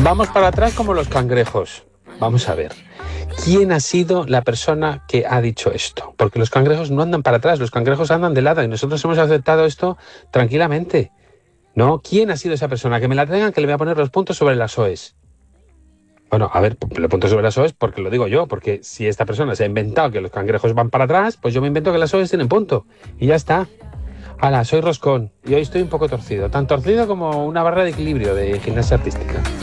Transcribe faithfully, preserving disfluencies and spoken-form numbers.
Vamos para atrás como los cangrejos. Vamos a ver. ¿Quién ha sido la persona que ha dicho esto? Porque los cangrejos no andan para atrás, los cangrejos andan de lado y nosotros hemos aceptado esto tranquilamente. ¿No? ¿Quién ha sido esa persona? Que me la traigan, que le voy a poner los puntos sobre las O Es. Bueno, a ver, le punto sobre las O Es porque lo digo yo, porque si esta persona se ha inventado que los cangrejos van para atrás, pues yo me invento que las O Es tienen punto. Y ya está. Hala, soy Roscón y hoy estoy un poco torcido. Tan torcido como una barra de equilibrio de gimnasia artística.